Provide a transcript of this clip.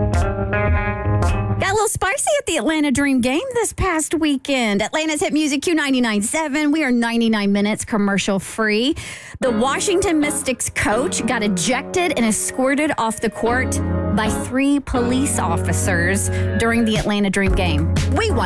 Got a little spicy at the Atlanta Dream game this past weekend. Atlanta's hit music Q99.7. We are 99 minutes commercial free. The Washington Mystics coach got ejected and escorted off the court by 3 police officers during the Atlanta Dream game. We won.